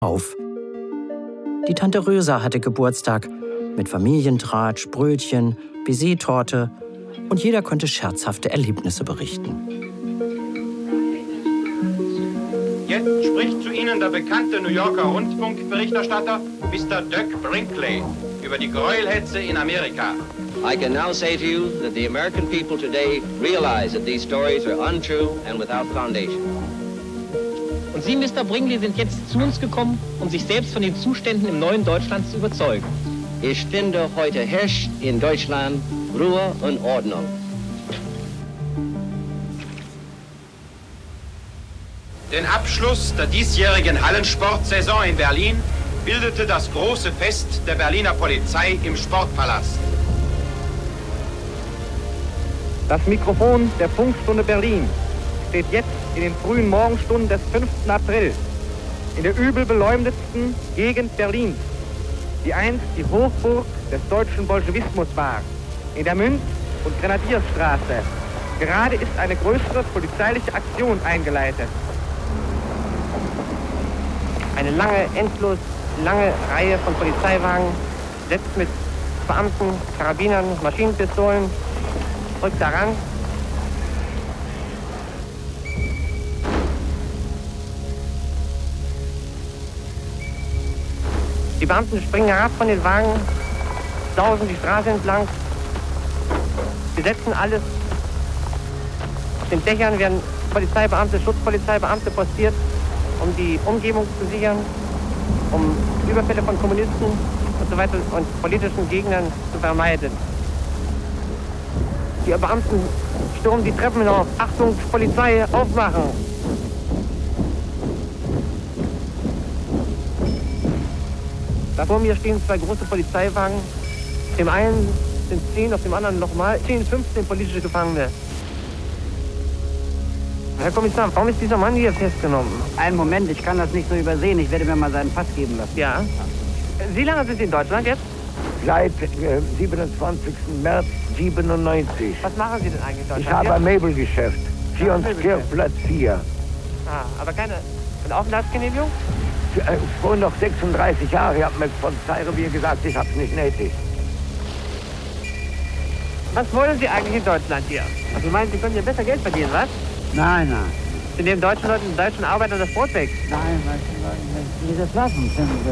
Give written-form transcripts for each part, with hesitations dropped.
auf. Die Tante Rösa hatte Geburtstag mit Familientratsch, Brötchen, Baiser-Torte und jeder konnte scherzhafte Erlebnisse berichten. Jetzt spricht zu Ihnen der bekannte New Yorker Rundfunkberichterstatter Mr. Doug Brinkley über die Gräuelhetze in Amerika. I can now say to you that the American people today realize that these stories are untrue and without foundation. Und Sie, Mr. Brinkley, sind jetzt zu uns gekommen, um sich selbst von den Zuständen im neuen Deutschland zu überzeugen. Ich finde, heute herrscht in Deutschland Ruhe und Ordnung. Den Abschluss der diesjährigen Hallensportsaison in Berlin bildete das große Fest der Berliner Polizei im Sportpalast. Das Mikrofon der Funkstunde Berlin steht jetzt in den frühen Morgenstunden des 5. April in der übel beleumdetsten Gegend Berlins, die einst die Hochburg des deutschen Bolschewismus war, in der Münz- und Grenadierstraße. Gerade ist eine größere polizeiliche Aktion eingeleitet. Eine endlos lange Reihe von Polizeiwagen, besetzt mit Beamten, Karabinern, Maschinenpistolen, rückt daran. Die Beamten springen herab von den Wagen, sausen die Straße entlang, besetzen alles. Auf den Dächern werden Polizeibeamte, Schutzpolizeibeamte postiert, um die Umgebung zu sichern, um Überfälle von Kommunisten und so weiter und politischen Gegnern zu vermeiden. Die Beamten stürmen die Treppen hinauf. Achtung, Polizei, aufmachen! Da vor mir stehen zwei große Polizeiwagen. Auf dem einen sind 10, auf dem anderen nochmal 10, 15 politische Gefangene. Herr Kommissar, warum ist dieser Mann hier festgenommen? Einen Moment, ich kann das nicht so übersehen. Ich werde mir mal seinen Pass geben lassen. Ja. Wie lange sind Sie in Deutschland jetzt? Seit 27. März 97. Was machen Sie denn eigentlich in Deutschland? Ich habe ein Möbelgeschäft. Kirchplatz 4. Ah, aber keine Aufenthaltsgenehmigung? Ich wohne noch 36 Jahre. Ich habe mir von Polizeirevier gesagt, ich habe es nicht nötig. Was wollen Sie eigentlich in Deutschland hier? Also Sie meinen, Sie können hier besser Geld verdienen, was? Nein, nein. Sie nehmen deutschen Leuten, deutschen Arbeitern das Brot weg? Nein, wenn Sie das lassen,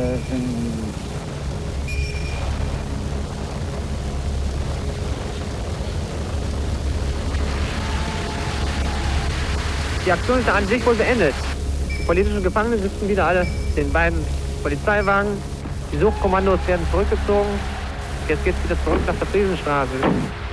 Die Aktion ist an sich wohl beendet. Die politischen Gefangenen sitzen wieder alle in den beiden Polizeiwagen. Die Suchtkommandos werden zurückgezogen. Jetzt geht's wieder zurück nach der Friesenstraße.